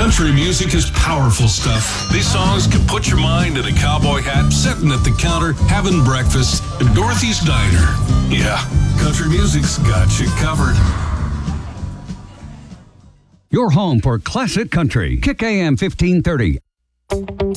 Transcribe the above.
Country music is powerful stuff. These songs can put your mind in a cowboy hat, sitting at the counter, having breakfast at Dorothy's Diner. Yeah, country music's got you covered. Your home for classic country. Kick AM 1530.